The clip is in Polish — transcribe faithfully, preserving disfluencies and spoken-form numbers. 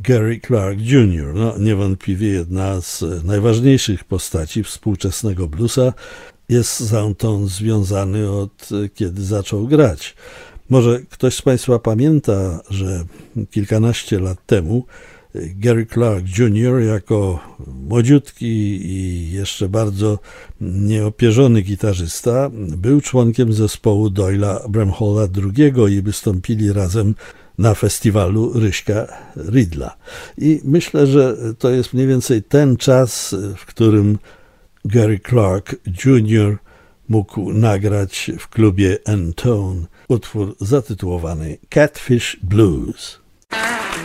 Gary Clark junior No, niewątpliwie jedna z najważniejszych postaci współczesnego bluesa. Jest Soundtown związany od kiedy zaczął grać. Może ktoś z Państwa pamięta, że kilkanaście lat temu Gary Clark junior jako młodziutki i jeszcze bardzo nieopierzony gitarzysta był członkiem zespołu Doyla Bramhalla drugiego i wystąpili razem na festiwalu Ryśka Ridla. I myślę, że to jest mniej więcej ten czas, w którym Gary Clark junior mógł nagrać w klubie N-Tone utwór zatytułowany Catfish Blues.